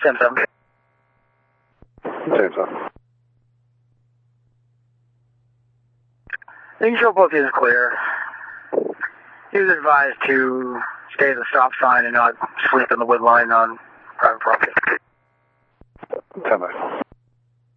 10-7. 10-7. The show book is clear. He was advised to stay at the stop sign and not sleep in the wood line on private property. 10-9.